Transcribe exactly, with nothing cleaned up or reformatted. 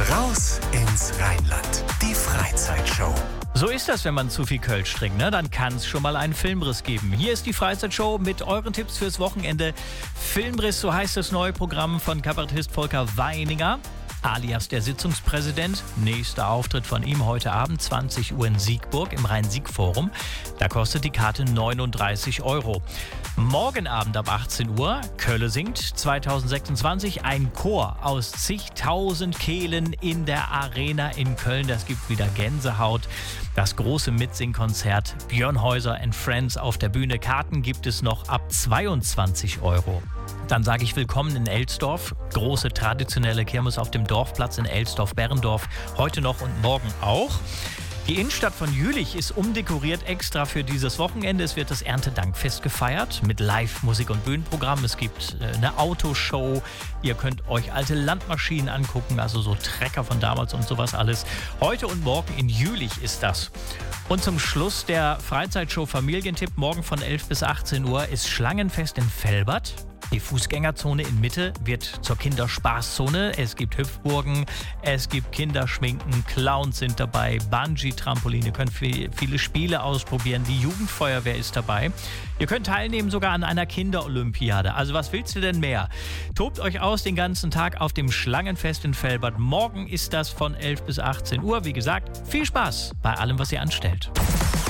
Raus ins Rheinland. Die Freizeitshow. So ist das, wenn man zu viel Kölsch trinkt, ne? Dann kann es schon mal einen Filmriss geben. Hier ist die Freizeitshow mit euren Tipps fürs Wochenende. Filmriss, so heißt das neue Programm von Kabarettist Volker Weininger, alias der Sitzungspräsident. Nächster Auftritt von ihm heute Abend, zwanzig Uhr in Siegburg im Rhein-Sieg-Forum. Da kostet die Karte neununddreißig Euro. Morgen Abend ab achtzehn Uhr, Kölle singt zweitausendsechsundzwanzig, ein Chor aus zigtausend Kehlen in der Arena in Köln. Das gibt wieder Gänsehaut. Das große Mitsingkonzert Björn Häuser and Friends auf der Bühne. Karten gibt es noch ab zweiundzwanzig Euro. Dann sage ich willkommen in Elsdorf. Große traditionelle Kirmes auf dem Dorfplatz in Elsdorf-Berrendorf. Heute noch und morgen auch. Die Innenstadt von Jülich ist umdekoriert extra für dieses Wochenende. Es wird das Erntedankfest gefeiert mit Live-Musik und Bühnenprogramm. Es gibt äh, eine Autoshow. Ihr könnt euch alte Landmaschinen angucken, also so Trecker von damals und sowas alles. Heute und morgen in Jülich ist das. Und zum Schluss der Freizeitshow Familientipp. Morgen von elf bis achtzehn Uhr ist Schlangenfest in Velbert. Die Fußgängerzone in Mitte wird zur Kinderspaßzone. Es gibt Hüpfburgen, es gibt Kinderschminken, Clowns sind dabei, Bungee-Trampoline, ihr könnt viele Spiele ausprobieren, die Jugendfeuerwehr ist dabei. Ihr könnt teilnehmen sogar an einer Kinderolympiade. Also was willst du denn mehr? Tobt euch aus den ganzen Tag auf dem Schlangenfest in Velbert. Morgen ist das von elf bis achtzehn Uhr. Wie gesagt, viel Spaß bei allem, was ihr anstellt.